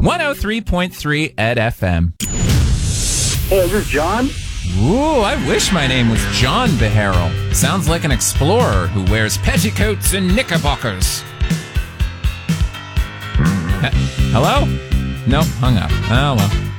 103.3 Ed FM. Hey, is this John? Ooh, I wish my name was John Beharrell. Sounds like an explorer who wears petticoats and knickerbockers. Hello? Nope, hung up. Oh, well.